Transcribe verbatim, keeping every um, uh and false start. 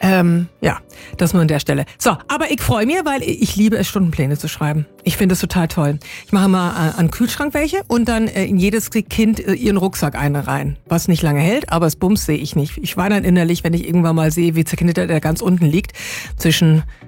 Ähm, ja, das nur an der Stelle. So, aber ich freue mich, weil ich liebe es, Stundenpläne zu schreiben. Ich finde es total toll. Ich mache mal äh, an den Kühlschrank welche und dann äh, in jedes Kind äh, ihren Rucksack eine rein. Was nicht lange hält, aber das Bums sehe ich nicht. Ich war dann innerlich, wenn ich irgendwann mal sehe, wie zerknittert er ganz unten liegt, zwischen